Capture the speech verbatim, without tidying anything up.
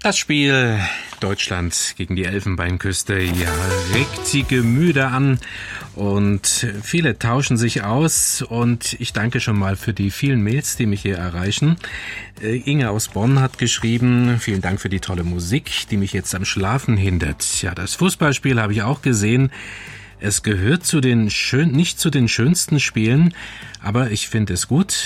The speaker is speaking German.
Das Spiel Deutschland gegen die Elfenbeinküste, ja, regt die Gemüter an und viele tauschen sich aus und ich danke schon mal für die vielen Mails, die mich hier erreichen. Äh, Inge aus Bonn hat geschrieben, vielen Dank für die tolle Musik, die mich jetzt am Schlafen hindert. Ja, das Fußballspiel habe ich auch gesehen. Es gehört zu den schön, nicht zu den schönsten Spielen, aber ich finde es gut,